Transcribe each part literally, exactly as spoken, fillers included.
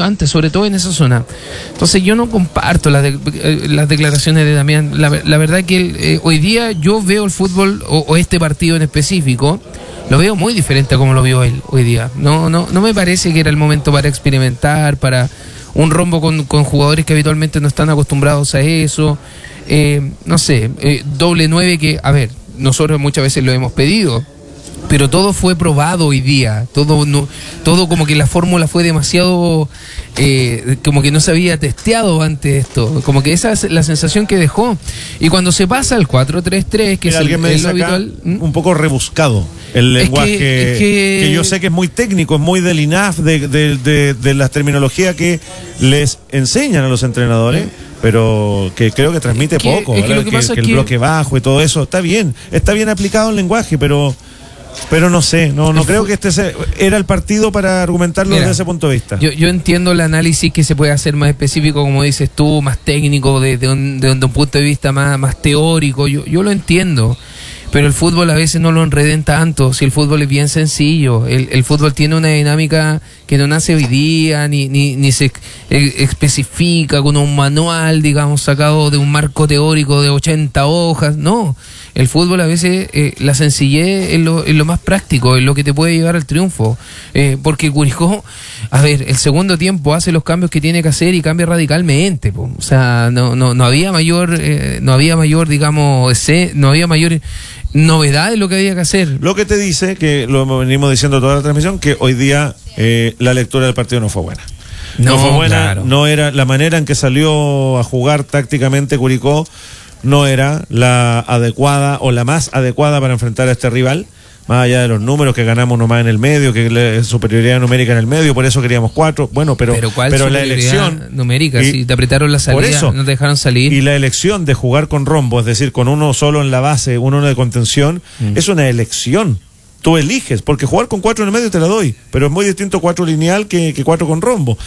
antes, sobre todo en esa zona. Entonces yo no comparto las, de, eh, las declaraciones de Damián. La, la verdad que eh, hoy día yo veo el fútbol, o, o este partido en específico, lo veo muy diferente a como lo vio él hoy día. No, no, no me parece que era el momento para experimentar, para un rombo con, con jugadores que habitualmente no están acostumbrados a eso. Eh, no sé, eh, doble nueve que, a ver, nosotros muchas veces lo hemos pedido, pero todo fue probado hoy día, todo no, todo como que la fórmula fue demasiado, eh, como que no se había testeado antes esto, como que esa es la sensación que dejó. Y cuando se pasa al cuatro tres tres, que Mira, es el, me el habitual, un poco rebuscado el es lenguaje, que, es que... que yo sé que es muy técnico, es muy del I N A F, de, de, de, de la terminología que les enseñan a los entrenadores. ¿Eh? Pero que creo que transmite es que, poco, es que, que, lo que, que, pasa que es el que... bloque bajo y todo eso está bien, está bien aplicado el lenguaje, pero pero no sé, no no creo que este sea, era el partido para argumentarlo. Mira, desde ese punto de vista. Yo, yo entiendo el análisis que se puede hacer más específico, como dices tú, más técnico, de, de, un, de un punto de vista más, más teórico, yo, yo lo entiendo. Pero el fútbol a veces no lo enreden tanto, si el fútbol es bien sencillo, el, el fútbol tiene una dinámica que no nace hoy día, ni, ni, ni se eh, especifica con un manual, digamos, sacado de un marco teórico de ochenta hojas, no. El fútbol a veces, eh, la sencillez es lo, es lo más práctico, es lo que te puede llevar al triunfo, eh, porque Curicó, a ver, el segundo tiempo hace los cambios que tiene que hacer y cambia radicalmente, po. O sea, no, no, no había mayor, eh, no había mayor, digamos, ese, no había mayor novedad de lo que había que hacer. Lo que te dice, que lo venimos diciendo toda la transmisión, que hoy día eh, la lectura del partido no fue buena. No, no fue buena, claro. No era la manera en que salió a jugar tácticamente Curicó, no era la adecuada o la más adecuada para enfrentar a este rival. Más allá de los números, que ganamos nomás en el medio, que la superioridad numérica en el medio, por eso queríamos cuatro. Bueno, pero, pero, ¿cuál pero la elección numérica, y, si te apretaron la salida, por eso, no te dejaron salir. Y la elección de jugar con rombo, es decir, con uno solo en la base, uno de contención, mm. es una elección. Tú eliges, porque jugar con cuatro en el medio te la doy, pero es muy distinto cuatro lineal que, que cuatro con rombo.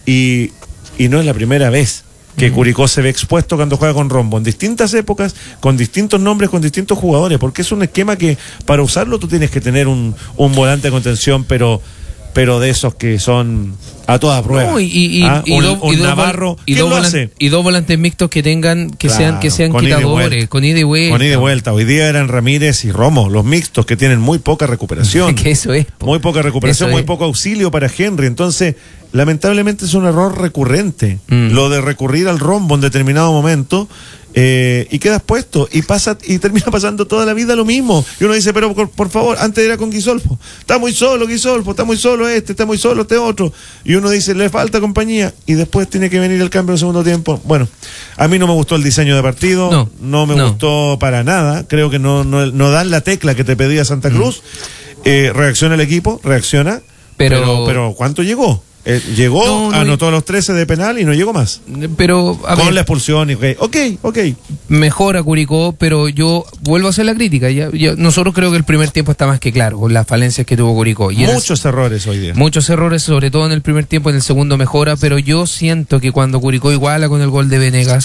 Y, y no es la primera vez que uh-huh. Curicó se ve expuesto cuando juega con rombo, en distintas épocas, con distintos nombres, con distintos jugadores, porque es un esquema que para usarlo tú tienes que tener un, un volante de contención, pero pero de esos que son a toda prueba. No, y, y, ¿Ah? y, un, do, un y Navarro, y ¿quién dos lo volan, hace? Y dos volantes mixtos que tengan, que claro, sean, que sean con quitadores, con ida y vuelta. Con ida y vuelta. Hoy día eran Ramírez y Romo, los mixtos que tienen muy poca recuperación. que eso es. Po. Muy poca recuperación, eso muy es. poco auxilio para Henry. Entonces, lamentablemente es un error recurrente. Mm. Lo de recurrir al rombo en determinado momento. Eh, y quedas puesto y pasa y termina pasando toda la vida lo mismo. Y uno dice, pero por, por favor, antes era con Guisolfo, está muy solo Guisolfo, está muy solo este, está muy solo este otro, y uno dice, le falta compañía, y después tiene que venir el cambio en el segundo tiempo. Bueno, a mí no me gustó el diseño de partido, no, no me no. gustó para nada, creo que no, no, no dan la tecla que te pedía Santa Cruz. mm. eh, reacciona el equipo, reacciona, pero, pero, pero ¿cuánto llegó? Eh, llegó, no, no, anotó los trece de penal y no llegó más. Pero a con ver, la expulsión y okay, ok, ok. Mejora Curicó, pero yo vuelvo a hacer la crítica. Ya, ya, nosotros creo que el primer tiempo está más que claro con las falencias que tuvo Curicó. Y muchos eran, errores hoy día. Muchos errores, sobre todo en el primer tiempo, en el segundo mejora, pero yo siento que cuando Curicó iguala con el gol de Venegas,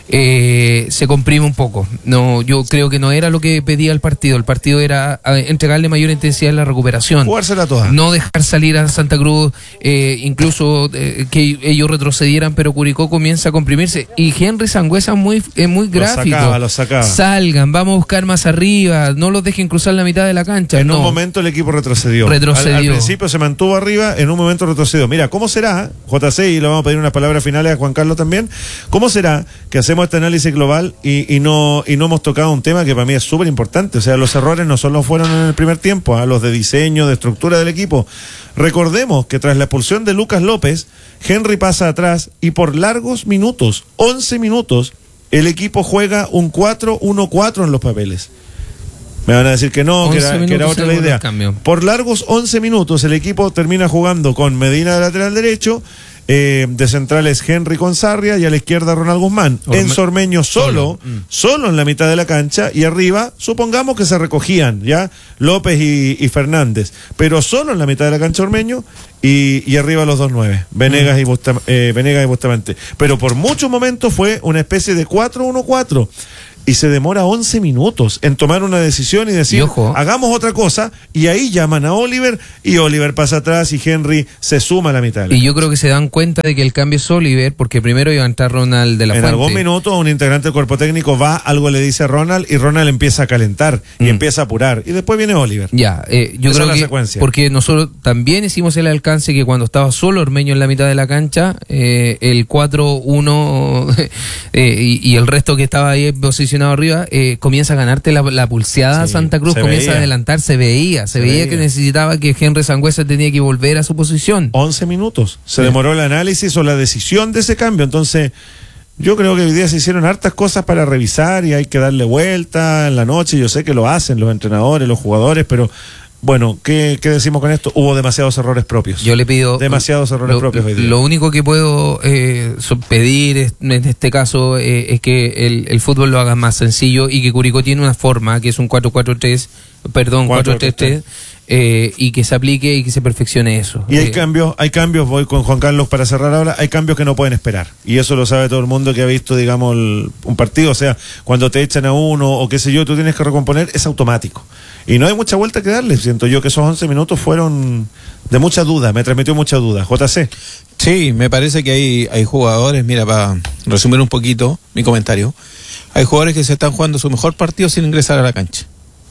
eh, se comprime un poco. No, yo creo que no era lo que pedía el partido. El partido era entregarle mayor intensidad en la recuperación. Jugársela toda. No dejar salir a Santa Cruz, eh, incluso eh, que ellos retrocedieran, pero Curicó comienza a comprimirse. Y Henry Sangüesa muy, es muy gráfico. Lo sacaba, lo sacaba. Salgan, vamos a buscar más arriba, no los dejen cruzar la mitad de la cancha. En no. un momento el equipo retrocedió. Retrocedió. Al, al principio se mantuvo arriba, en un momento retrocedió. Mira, ¿cómo será, J C, y le vamos a pedir unas palabras finales a Juan Carlos también, cómo será que hacemos este análisis global y, y no y no hemos tocado un tema que para mí es súper importante? O sea, los errores no solo fueron en el primer tiempo, a los de diseño, de estructura del equipo. Recordemos que tras la expulsión de Lucas López, Henry pasa atrás y por largos minutos, once minutos, el equipo juega un cuatro uno cuatro en los papeles. Me van a decir que no, que era, que era otra la idea. Por largos once minutos el equipo termina jugando con Medina de lateral derecho, eh, de centrales Henry con Sarria y a la izquierda Ronald Guzmán. Orme... Enzo Ormeño solo, solo, mm. solo en la mitad de la cancha, y arriba, supongamos que se recogían ya López y, y Fernández, pero solo en la mitad de la cancha Ormeño y, y arriba los dos nueve, Venegas, mm. y Bustam, eh, Venegas y Bustamante. Pero por muchos momentos fue una especie de cuatro uno cuatro. y se demora once minutos en tomar una decisión y decir, y ojo, hagamos otra cosa, y ahí llaman a Oliver, y Oliver pasa atrás, y Henry se suma a la mitad. Y yo creo que se dan cuenta de que el cambio es Oliver, porque primero iba a entrar Ronald de la En Fuente. algún minuto un integrante del cuerpo técnico va, algo le dice a Ronald, y Ronald empieza a calentar, y Mm. empieza a apurar, y después viene Oliver. Ya, eh, yo Esa creo es la que secuencia. porque nosotros también hicimos el alcance que cuando estaba solo Ormeño en la mitad de la cancha, eh, el cuatro uno eh, y, y el resto que estaba ahí posicionado arriba, eh, comienza a ganarte la, la pulseada. Sí, Santa Cruz se comienza veía. a adelantar, se veía, se, Se veía, veía. que necesitaba que Henry Sangüesa tenía que volver a su posición. once minutos. Se Sí. demoró el análisis o la decisión de ese cambio. Entonces, yo creo que hoy día se hicieron hartas cosas para revisar y hay que darle vuelta en la noche. Yo sé que lo hacen los entrenadores, los jugadores, pero bueno, ¿qué, qué decimos con esto? Hubo demasiados errores propios. Yo le pido Demasiados errores lo, propios hoy día. Lo único que puedo eh, so- pedir es- en este caso eh, es que el, el fútbol lo haga más sencillo y que Curicó tiene una forma que es un cuatro cuatro tres, perdón, cuatro tres tres, eh, y que se aplique y que se perfeccione eso. Y hay Eh, cambios, hay cambios, voy con Juan Carlos para cerrar ahora, hay cambios que no pueden esperar. Y eso lo sabe todo el mundo que ha visto, digamos, el- un partido. O sea, cuando te echan a uno o qué sé yo, tú tienes que recomponer, es automático. Y no hay mucha vuelta que darle. Siento yo que esos once minutos fueron de mucha duda, me transmitió mucha duda. J C. Sí, me parece que hay, hay jugadores, mira, para resumir un poquito mi comentario, hay jugadores que se están jugando su mejor partido sin ingresar a la cancha.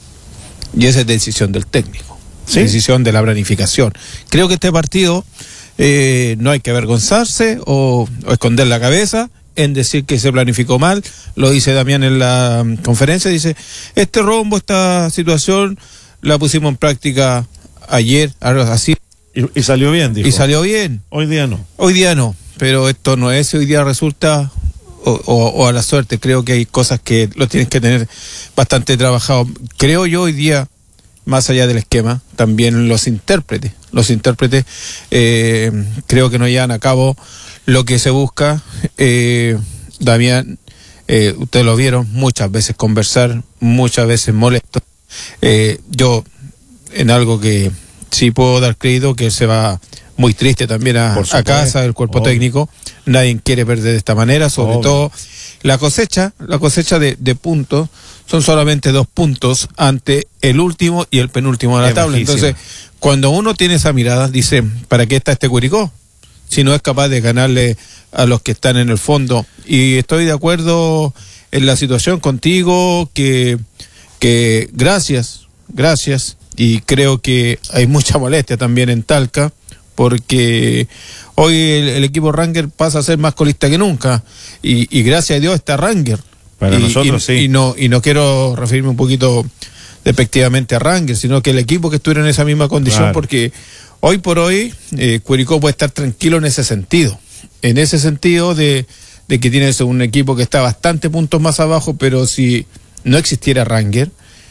Y esa es decisión del técnico, ¿Sí? decisión de la planificación. Creo que este partido eh, no hay que avergonzarse o, o esconder la cabeza en decir que se planificó mal. Lo dice Damián en la um, conferencia, dice, este rombo, esta situación la pusimos en práctica ayer, algo así, Y, y salió bien, dijo. y salió bien. Hoy día no. Hoy día no, pero esto no es, hoy día resulta, o, o, o a la suerte, creo que hay cosas que lo tienes que tener bastante trabajado. Creo yo hoy día, más allá del esquema, también los intérpretes, los intérpretes eh, creo que no llevan a cabo lo que se busca. eh, Damián, eh, ustedes lo vieron, muchas veces conversar, muchas veces molesto. Eh, yo, en algo que sí puedo dar crédito, que él se va muy triste también a, Por a supuesto. casa, el cuerpo Obvio. técnico. Nadie quiere perder de esta manera, sobre Obvio. todo la cosecha, la cosecha de, de puntos, son solamente dos puntos ante el último y el penúltimo de la Es tabla. bajísimo. Entonces, cuando uno tiene esa mirada, dice, ¿para qué está este Curicó? Si no es capaz de ganarle a los que están en el fondo. Y estoy de acuerdo en la situación contigo, que, que gracias, gracias, y creo que hay mucha molestia también en Talca, porque hoy el, el equipo Ranger pasa a ser más colista que nunca, y, y gracias a Dios está Ranger. Para y, nosotros, y- sí. Y no, y no quiero referirme un poquito despectivamente a Ranger, sino que el equipo que estuviera en esa misma condición, Claro. porque hoy por hoy eh, Curicó puede estar tranquilo en ese sentido, en ese sentido de, de que tienes un equipo que está bastante puntos más abajo, pero si no existiera Ranger,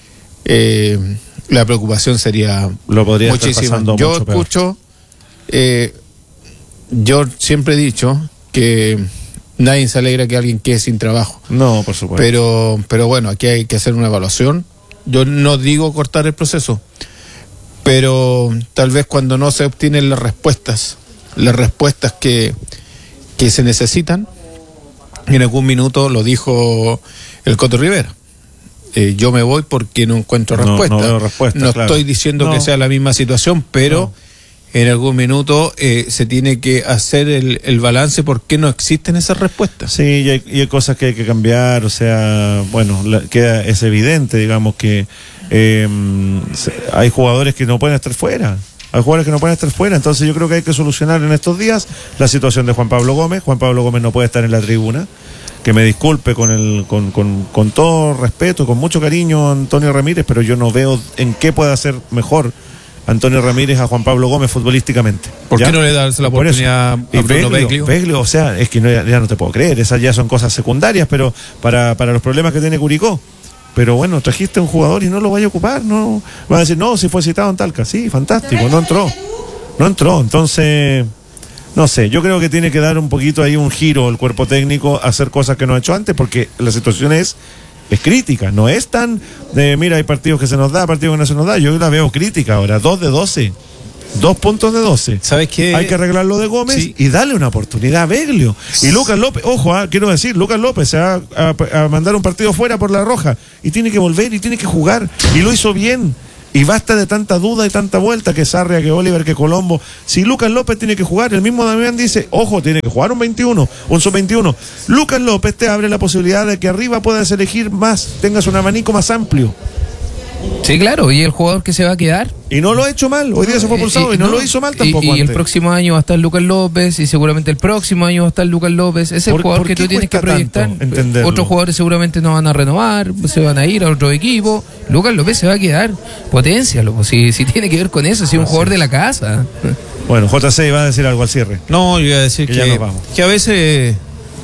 eh, la preocupación sería Lo podría estar muchísima. pasando Yo mucho peor. escucho, eh, yo siempre he dicho que nadie se alegra que alguien quede sin trabajo. No, por supuesto. Pero, pero bueno, aquí hay que hacer una evaluación. Yo no digo cortar el proceso, pero tal vez cuando no se obtienen las respuestas, las respuestas que, que se necesitan, en algún minuto lo dijo el Coto Rivera. Eh, yo me voy porque no encuentro No- respuesta. no veo respuesta, No claro. estoy diciendo No. que sea la misma situación, pero en algún minuto eh, se tiene que hacer el, el balance porque no existen esas respuestas. Sí, y hay, y hay cosas que hay que cambiar, o sea, bueno, la- queda, es evidente, digamos, que eh, se- hay jugadores que no pueden estar fuera. Hay jugadores que no pueden estar fuera, entonces yo creo que hay que solucionar en estos días la situación de Juan Pablo Gómez. Juan Pablo Gómez no puede estar en la tribuna. Que me disculpe con el con, con, con todo respeto, con mucho cariño Antonio Ramírez, pero yo no veo en qué puede hacer mejor Antonio Ramírez a Juan Pablo Gómez futbolísticamente. ¿Por ¿Ya? qué no le das la Por eso. oportunidad a Y Bruno Beglio, Beglio? Beglio, o sea, es que no, ya no te puedo creer, esas ya son cosas secundarias, pero para, para los problemas que tiene Curicó. Pero bueno, trajiste a un jugador y no lo vaya a ocupar, no. Van a decir, no, si fue citado en Talca, sí, fantástico, no entró. No entró, entonces, no sé, yo creo que tiene que dar un poquito ahí un giro el cuerpo técnico, hacer cosas que no ha hecho antes, porque la situación es, es crítica, no es tan de, mira, hay partidos que se nos da, partidos que no se nos da, yo la veo crítica ahora, dos de doce. Dos puntos de doce. ¿Sabes qué? Hay que arreglar lo de Gómez Sí. y darle una oportunidad a Beglio. Y Lucas López, ojo, ah, quiero decir, Lucas López se va a, a- a mandar un partido fuera por la roja y tiene que volver y tiene que jugar. Y lo hizo bien. Y basta de tanta duda y tanta vuelta que Sarria, que Oliver, que Colombo. Si Lucas López tiene que jugar, el mismo Damián dice, ojo, tiene que jugar un veintiuno, un sub veintiuno. Lucas López te abre la posibilidad de que arriba puedas elegir más, tengas un abanico más amplio. Sí, claro, y el jugador que se va a quedar. Y no lo ha hecho mal. Hoy día se fue pulsado y, y no, no lo hizo mal tampoco. Y, y el antes. próximo año va a estar Lucas López y seguramente el próximo año va a estar Lucas López. Es el ¿Por- jugador por que qué tú tienes que cuesta proyectar. tanto entenderlo? Otros jugadores seguramente no van a renovar, se van a ir a otro equipo. Lucas López se va a quedar. Potencialo, pues, si, si tiene que ver con eso, si es un jugador de la casa. Bueno, J C iba a decir algo al cierre. No, yo iba a decir Que que, ya nos vamos. que a veces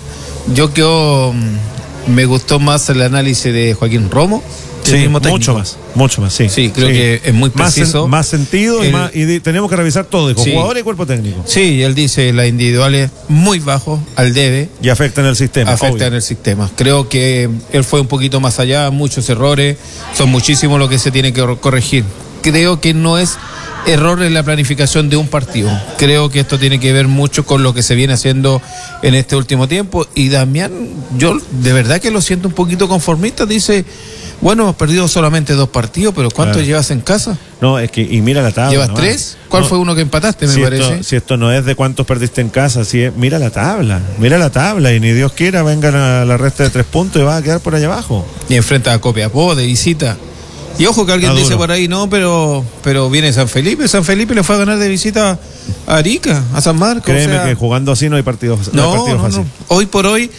yo quedo, mm, me gustó más el análisis de Joaquín Romo. el Sí, mismo técnico. mucho más, mucho más, sí. Sí, creo que es muy Más, preciso. sen- más sentido y, El- más, y di- tenemos que revisar todo, dijo, Sí. jugadores y cuerpo técnico. Sí, él dice las individuales muy bajos al debe, Y afectan el sistema. afectan obvio. el sistema. Creo que él fue un poquito más allá, muchos errores, son muchísimos lo que se tiene que corregir. Creo que no es error en la planificación de un partido. Creo que esto tiene que ver mucho con lo que se viene haciendo en este último tiempo. Y Damián, yo de verdad que lo siento un poquito conformista. Dice, bueno, hemos perdido solamente dos partidos, pero ¿cuántos Claro. llevas en casa? No, es que, y mira la tabla. ¿Llevas nomás. tres? ¿Cuál No, fue uno que empataste, me si parece? Esto, si esto no es de cuántos perdiste en casa, si es, mira la tabla, mira la tabla, y ni Dios quiera vengan a la resta de tres puntos y vas a quedar por allá abajo. Y enfrenta a Copiapó de visita. Y ojo que alguien Está dice duro. por ahí, no, pero pero viene San Felipe. San Felipe le fue a ganar de visita a Arica, a San Marcos. Créeme o sea, que jugando así no hay partidos no, no, hay partido no, fácil. no. Hoy por hoy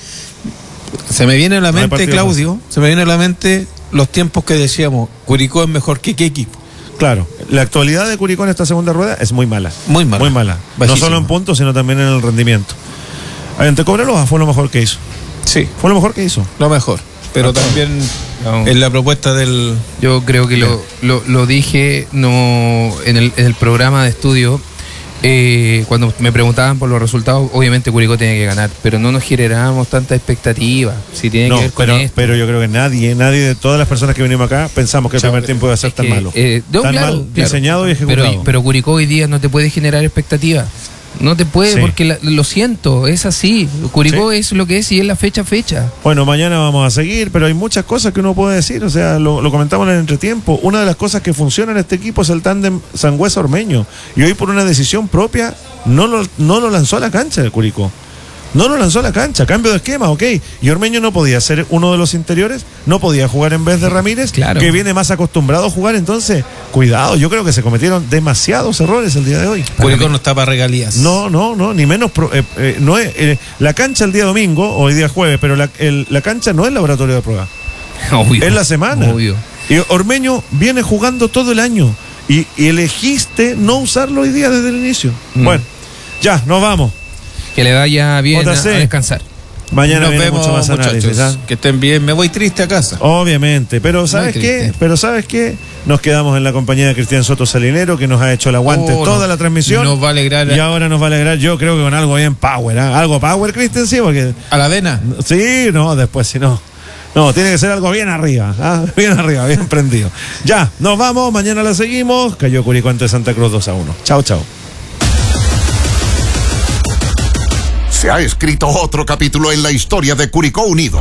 se me viene a la No hay mente, partido Claudio, se me viene a la mente los tiempos que decíamos, Curicó es mejor que qué equipo. Claro, la actualidad de Curicó en esta segunda rueda es muy mala. Muy mala. Muy mala. No Bajísima. solo en puntos, sino también en el rendimiento. Ante Cobreloa fue lo mejor que hizo. Sí, Fue lo mejor que hizo. lo mejor. Pero también No. en la propuesta del... Yo creo que lo, lo, lo dije no en el, en el programa de estudio. Eh, cuando me preguntaban por los resultados, obviamente Curicó tiene que ganar, pero no nos generábamos tanta expectativa. Si tiene No, que ver con pero, esto. pero yo creo que nadie, nadie de todas las personas que venimos acá pensamos que el Chao, primer tiempo iba a ser Es tan que, malo. eh, no, tan claro, mal claro. diseñado y ejecutado. Pero, pero Curicó hoy día no te puede generar expectativa. No te puede, Sí. porque la- lo siento, es así. Curicó es lo que es y es la fecha a fecha. Bueno, mañana vamos a seguir, pero hay muchas cosas que uno puede decir. O sea, lo, lo comentamos en el entretiempo. Una de las cosas que funciona en este equipo es el tándem Sangüesa-Ormeño. Y hoy, por una decisión propia, no lo, no lo lanzó a la cancha el Curicó. No lo lanzó a la cancha, cambio de esquema, ok. Y Ormeño no podía ser uno de los interiores, no podía jugar en vez de Ramírez, Claro. que viene más acostumbrado a jugar. Entonces, cuidado, yo creo que se cometieron demasiados errores el día de hoy. Curicó no está para regalías. No, no, no, ni menos. pro- eh, eh, no es, eh, la cancha el día domingo, hoy día jueves, pero la, el- la cancha no es laboratorio de prueba. Obvio. Es la semana. Obvio. Y Ormeño viene jugando todo el año. Y, y elegiste no usarlo hoy día desde el inicio. Mm. Bueno, ya, nos vamos. Que le vaya bien a, J C. a descansar. Mañana Nos viene vemos, mucho más muchachos. análisis. ¿ah? Que estén bien. Me voy triste a casa. Obviamente, pero ¿sabes Muy qué? triste. Pero ¿sabes qué? Nos quedamos en la compañía de Cristian Soto Salinero, que nos ha hecho el aguante Oh, toda no- la transmisión. nos va a alegrar. Y ahora nos va a alegrar, yo creo que con algo bien power, ¿ah? Algo power, Cristian, sí, porque... A la avena. Sí, no, después si no. No, tiene que ser algo bien arriba, ¿ah? Bien arriba, bien prendido. Ya, nos vamos, mañana la seguimos. Cayó Curicó ante Santa Cruz dos a uno. Chao, chao. Se ha escrito otro capítulo en la historia de Curicó Unido.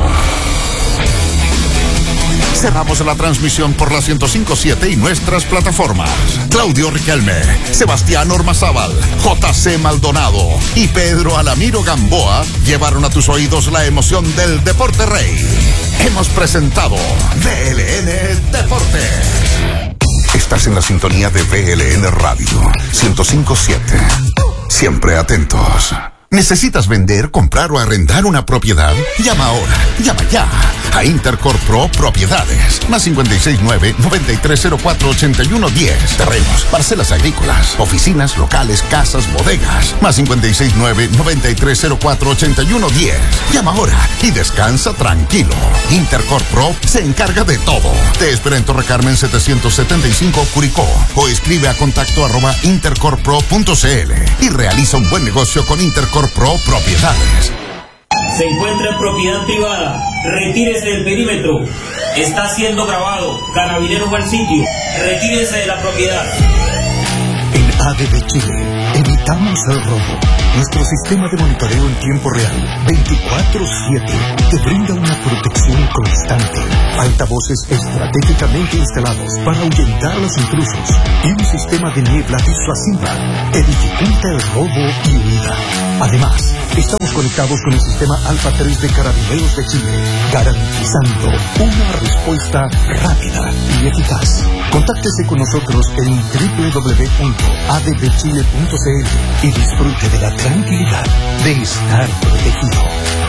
Cerramos la transmisión por la ciento cinco punto siete y nuestras plataformas. Claudio Riquelme, Sebastián Ormazábal, J C Maldonado y Pedro Alamiro Gamboa llevaron a tus oídos la emoción del Deporte Rey. Hemos presentado V L N Deportes. Estás en la sintonía de V L N Radio ciento cinco punto siete. Siempre atentos. ¿Necesitas vender, comprar o arrendar una propiedad? Llama ahora, llama ya a Intercorp Pro Propiedades. Más cincuenta y seis nueve, noventa y tres cero cuatro, ochenta y uno diez. Terrenos, parcelas agrícolas, oficinas, locales, casas, bodegas. Más cincuenta y seis nueve, noventa y tres cero cuatro, ochenta y uno diez. Llama ahora y descansa tranquilo. Intercorp Pro se encarga de todo. Te espera en Torre Carmen setecientos setenta y cinco Curicó o escribe a contacto arroba intercorpro punto cl y realiza un buen negocio con Intercorp Pro Propiedades. Se encuentra en propiedad privada. Retírese del perímetro. Está siendo grabado. Carabineros va al sitio. Retírese de la propiedad. En A D B Chile. Evitamos el robo. Nuestro sistema de monitoreo en tiempo real, veinticuatro siete, te brinda una protección constante. Altavoces estratégicamente instalados para ahuyentar a los intrusos y un sistema de niebla disuasiva que dificulta el robo y huida. Además, estamos conectados con el sistema Alfa tres de Carabineros de Chile, garantizando una respuesta rápida y eficaz. Contáctese con nosotros en doble u doble u doble u punto a d b chile punto c l y disfrute de la tranquilidad de estar protegido.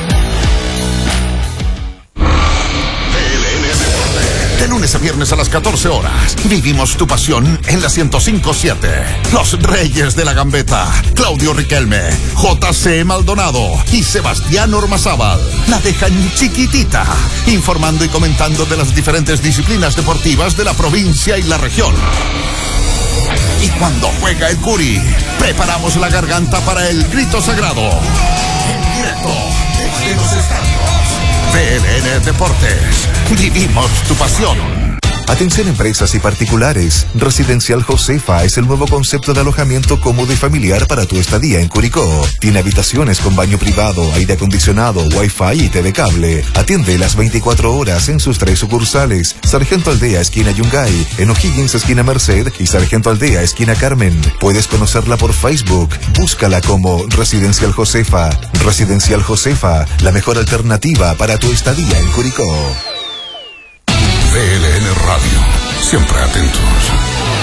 De lunes a viernes a las catorce horas, vivimos tu pasión en la ciento cinco siete. Los Reyes de la Gambeta, Claudio Riquelme, J C Maldonado y Sebastián Ormazábal la dejan chiquitita, informando y comentando de las diferentes disciplinas deportivas de la provincia y la región. Y cuando juega el Curi, preparamos la garganta para el grito sagrado. En directo desde los estadios. P L N Deportes. Vivimos tu pasión. Atención empresas y particulares. Residencial Josefa es el nuevo concepto de alojamiento cómodo y familiar para tu estadía en Curicó. Tiene habitaciones con baño privado, aire acondicionado, wifi y T V cable. Atiende las veinticuatro horas en sus tres sucursales. Sargento Aldea, esquina Yungay, en O'Higgins, esquina Merced y Sargento Aldea, esquina Carmen. Puedes conocerla por Facebook. Búscala como Residencial Josefa. Residencial Josefa, la mejor alternativa para tu estadía en Curicó. P L N Radio, siempre atentos.